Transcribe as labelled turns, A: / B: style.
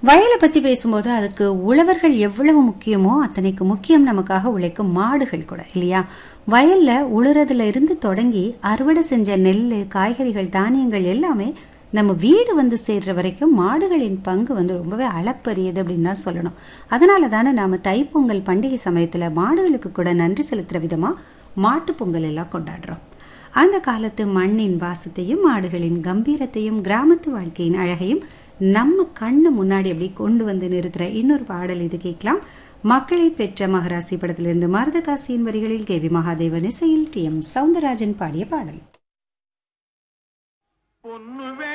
A: வயலை பத்தி பேசும்போது அதுக்கு உழவர்கள் எவ்வளவு முக்கியமோ அத்தனைக்கு முக்கியம் நமக்காக உழைக்கும் மாடுகள் கூட இல்லையா. வயல்ல உழுறதுல இருந்து தொடங்கி அறுவடை செஞ்ச நெல், காய்கறிகள், தானியங்கள் எல்லாமே நம்ம வீடு வந்து சேர்ற வரைக்கும் மாடுகளின் பங்கு வந்து ரொம்பவே அளப்பரியது அப்படின்னு தான் சொல்லணும். அதனால தானே நாம தைப்பொங்கல் பண்டிகை சமயத்துல மாடுகளுக்கு கூட நன்றி செலுத்துற விதமா மாட்டு பொங்கல் எல்லாம் கொண்டாடுறோம். அந்த காலத்து மண்ணின் வாசத்தையும் மாடுகளின் கம்பீரத்தையும் கிராமத்து வாழ்க்கையின் அழகையும் நம்ம கண்ணு முன்னாடி அப்படி கொண்டு வந்து நிறுத்துற இன்னொரு பாடல் இது கேட்கலாம். மக்களை பெற்ற மகராசி படத்திலிருந்து மருதகாசியின் வரிகளில் கே வி மகாதேவன் இசையில் டி எம் சவுந்தரராஜன் பாடிய பாடல்.